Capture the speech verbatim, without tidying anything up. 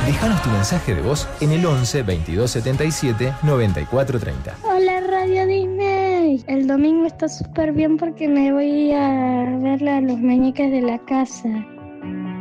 Déjanos tu mensaje de voz en el once veintidós setenta y siete noventa y cuatro treinta. Hola Radio Disney. El domingo está súper bien porque me voy a ver a los meñiques de la casa.